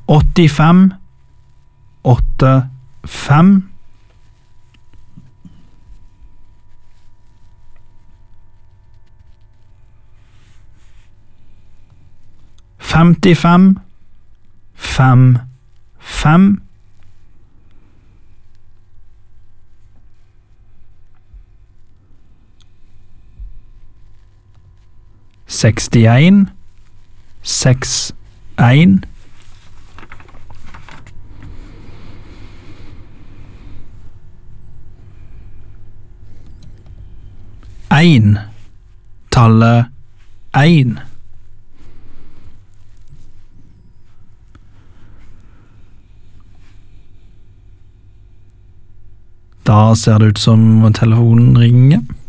85 85 55 55 61 61 1 tallet 1 Da ser det ut som telefonen ringer.